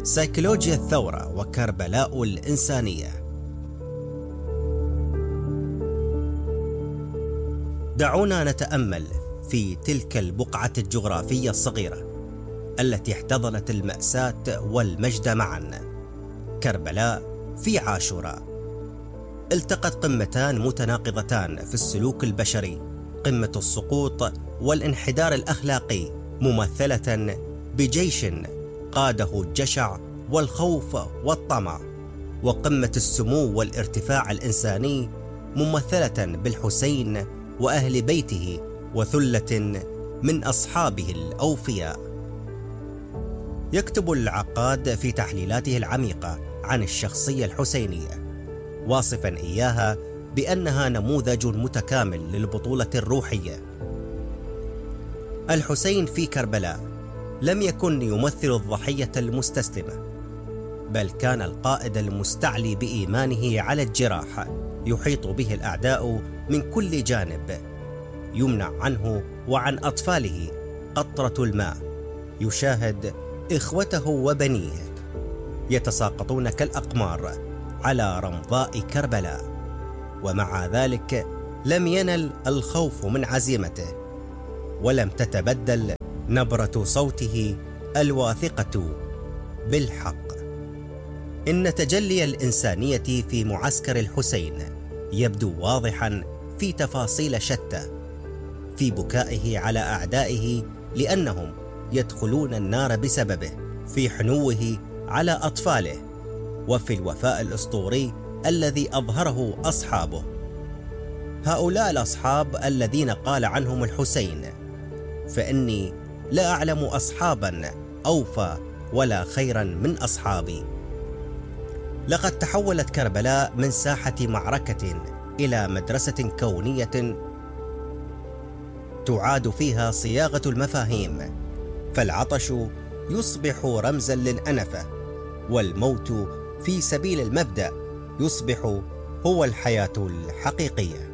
سيكولوجيا الثورة وكربلاء الإنسانية. دعونا نتأمل في تلك البقعة الجغرافية الصغيرة التي احتضنت المأساة والمجد معا. كربلاء في عاشوراء. التقت قمتان متناقضتان في السلوك البشري، قمة السقوط والانحدار الأخلاقي ممثلة بجيش قاده الجشع والخوف والطمع، وقمة السمو والارتفاع الإنساني ممثلة بالحسين وأهل بيته وثلة من أصحابه الأوفياء. يكتب العقاد في تحليلاته العميقة عن الشخصية الحسينية واصفا إياها بأنها نموذج متكامل للبطولة الروحية. الحسين في كربلاء لم يكن يمثل الضحية المستسلمة، بل كان القائد المستعلي بإيمانه على الجراح، يحيط به الأعداء من كل جانب، يمنع عنه وعن أطفاله قطرة الماء، يشاهد إخوته وبنيه يتساقطون كالأقمار على رمضاء كربلاء، ومع ذلك لم ينل الخوف من عزيمته، ولم تتبدل نبرة صوته الواثقة بالحق. إن تجلي الإنسانية في معسكر الحسين يبدو واضحا في تفاصيل شتى، في بكائه على أعدائه لأنهم يدخلون النار بسببه، في حنوه على أطفاله، وفي الوفاء الأسطوري الذي أظهره أصحابه. هؤلاء الأصحاب الذين قال عنهم الحسين: فإني لا أعلم أصحابا أوفى ولا خيرا من أصحابي. لقد تحولت كربلاء من ساحة معركة إلى مدرسة كونية تعاد فيها صياغة المفاهيم، فالعطش يصبح رمزا للأنفة، والموت في سبيل المبدأ يصبح هو الحياة الحقيقية.